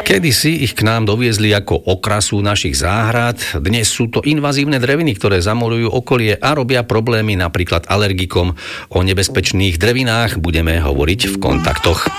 Kedysi ich k nám doviezli ako okrasu našich záhrad, dnes sú to invazívne dreviny, ktoré zamorujú okolie a robia problémy napríklad alergikom. O nebezpečných drevinách budeme hovoriť v kontaktoch.